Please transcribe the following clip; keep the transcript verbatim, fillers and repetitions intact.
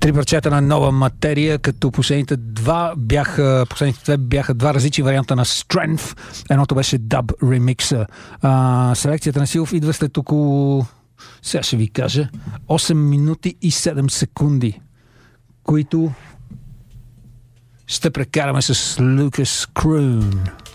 Три парчета на нова материя, като последните два бяха, последните две бяха два различни варианта на Strength. Едното беше Dub ремикса. А, селекцията на Силов идва след около, сега ще ви кажа, осем минути и седем секунди, които ще прекараме с Лукас Крун.